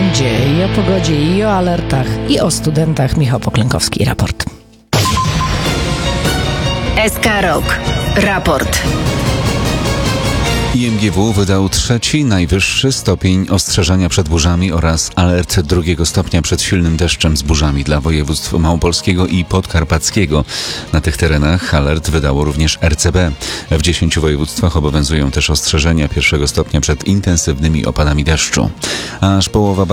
będzie. I o pogodzie, i o alertach, i o studentach. Michał Poklenkowski, raport. SK Rok. Raport. IMGW wydał trzeci, najwyższy stopień ostrzeżenia przed burzami oraz alert drugiego stopnia przed silnym deszczem z burzami dla województw małopolskiego i podkarpackiego. Na tych terenach alert wydało również RCB. W 10 województwach obowiązują też ostrzeżenia pierwszego stopnia przed intensywnymi opadami deszczu. Aż połowa